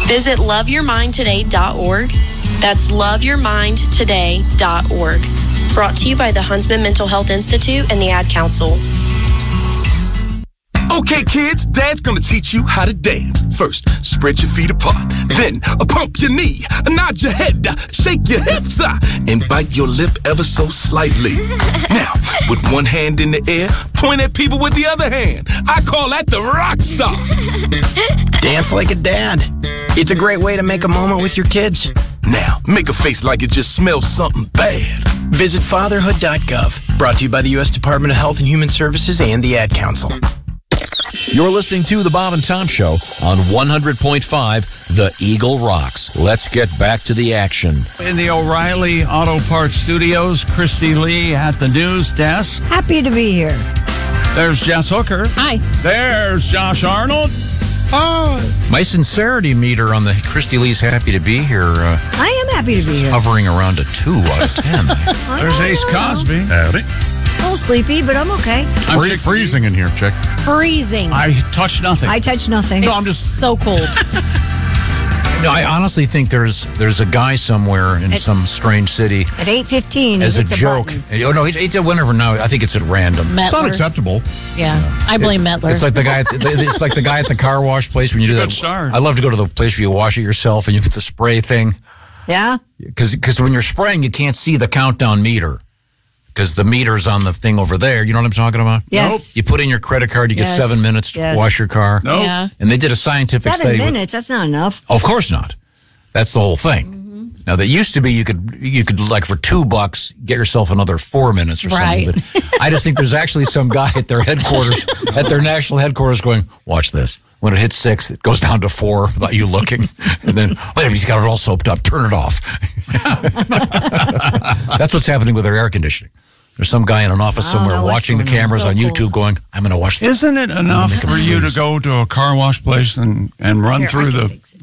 Visit loveyourmindtoday.org. That's loveyourmindtoday.org. Brought to you by the Huntsman Mental Health Institute and the Ad Council. Okay, kids, Dad's gonna teach you how to dance. First, spread your feet apart. Then, pump your knee, nod your head, shake your hips, and bite your lip ever so slightly. Now, with one hand in the air, point at people with the other hand. I call that the rock star. Dance like a dad. It's a great way to make a moment with your kids. Now, make a face like it just smells something bad. Visit fatherhood.gov. Brought to you by the U.S. Department of Health and Human Services and the Ad Council. You're listening to The Bob and Tom Show on 100.5 The Eagle Rocks. Let's get back to the action. In the O'Reilly Auto Parts Studios, Christy Lee at the news desk. Happy to be here. There's Jess Hooker. Hi. There's Josh Arnold. My sincerity meter on the Christy Lee's happy to be here. I am happy to be here. Hovering around a 2 out of 10. There's Ace Cosby. Howdy. A little sleepy, but I'm okay. Freezing in here, chick. Freezing. I touched nothing. I touched nothing. No, I'm just so cold. No, I honestly think there's a guy somewhere in some strange city At 8:15, as a joke. Oh no, he did whenever now. I think it's at random. Mettler. It's unacceptable. Yeah, I blame Mettler. It's like the guy. It's like the guy at the car wash place when you do that. Good start. I love to go to the place where you wash it yourself and you put the spray thing. Yeah? Because when you're spraying, you can't see the countdown meter. Because the meter's on the thing over there. You know what I'm talking about? Yes. Nope. You put in your credit card, you get 7 minutes to wash your car. Nope. Yeah. And they did a scientific 7 study. minutes, that's not enough. Of course not. That's the whole thing. Mm-hmm. Now, that used to be you could like for $2 get yourself another 4 minutes or something. Right. But I just think there's actually some guy at their headquarters, at their national headquarters going, watch this. When it hits 6, it goes down to 4 without you looking. And then, wait a minute, he's got it all soaped up. Turn it off. That's what's happening with their air conditioning. There's some guy in an office somewhere know what's watching the going on. cameras So on YouTube cool. going, I'm going to watch this. Isn't it enough make 'em for you to freeze. go to a car wash place and run Here, through I can the fix it.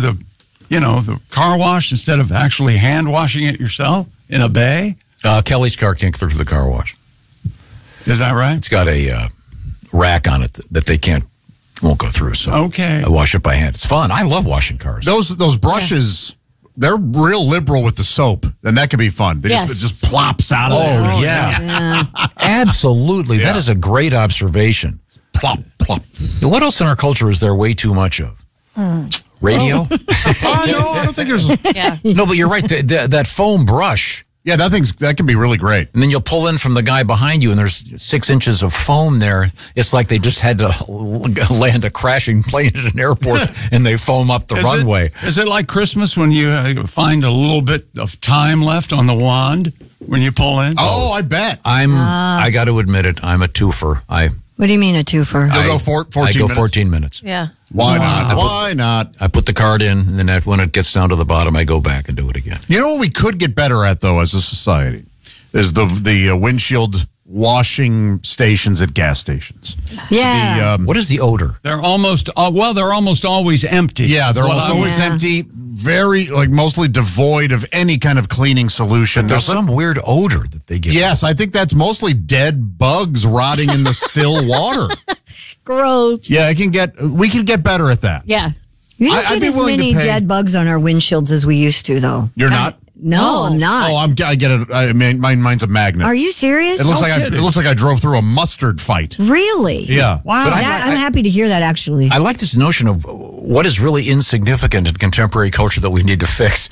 the car wash instead of actually hand washing it yourself in a bay? Kelly's car can't go through the car wash. Is that right? It's got a rack on it that they won't go through. So Okay. I wash it by hand. It's fun. I love washing cars. Those brushes, they're real liberal with the soap, and that can be fun. It just plops out of there. Oh, yeah. Absolutely. That is a great observation. Plop, plop. What else in our culture is there way too much of? Radio? No, I don't think there's... Yeah. No, but you're right. That foam brush. Yeah, that can be really great. And then you'll pull in from the guy behind you, and there's 6 inches of foam there. It's like they just had to land a crashing plane at an airport, and they foam up the runway. Is it like Christmas when you find a little bit of time left on the wand when you pull in? Oh, I bet. I got to admit it. I'm a twofer. What do you mean a twofer? You'll go 14 I go minutes? 14 minutes. Yeah. Why not? Why not? I put the card in, and then when it gets down to the bottom, I go back and do it again. You know what we could get better at, though, as a society? Is the windshield washing stations at gas stations. Yeah. What is the odor? They're almost always empty. Yeah, they're Well, almost always empty, very, mostly devoid of any kind of cleaning solution. There's some weird odor that they give. Yes, I think that's mostly dead bugs rotting in the still water. Gross. Yeah, we can get better at that. Yeah. You don't I'd get be as willing to many pay- dead bugs on our windshields as we used to, though. You're not? No, I'm not. Oh, I get it. I mean, mine's a magnet. Are you serious? It looks like I drove through a mustard fight. Really? Yeah. Wow. I'm happy to hear that, actually. I like this notion of what is really insignificant in contemporary culture that we need to fix.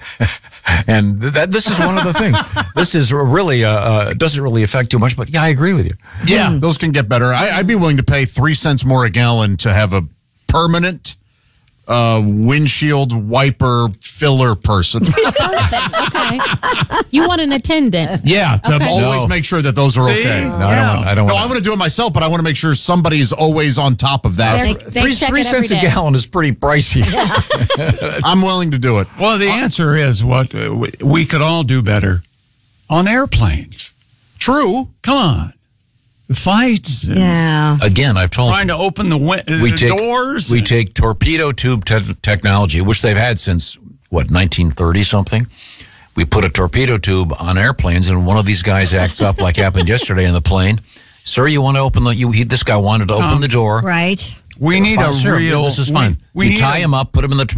And this is one of the things. This is really doesn't really affect too much, but yeah, I agree with you. Yeah, those can get better. I'd be willing to pay 3 cents more a gallon to have a permanent windshield wiper filler person. Okay. You want an attendant. Yeah, to always make sure that those are okay. No, I don't No, want I want to do it myself, but I want to make sure somebody is always on top of that. They check 3 it every cents a day. gallon is pretty pricey. I'm willing to do it. Well, the answer is what we could all do better on airplanes. True. Come on. The fights. and Yeah. Again, I've told Trying to open the doors. We take torpedo tube technology, which they've had since, 1930 something. We put a torpedo tube on airplanes, and one of these guys acts up like happened yesterday in the plane. Sir, you want to open this guy wanted to open the door. Right. We need Sure, a real. This is fine. We You need tie him up, put him in the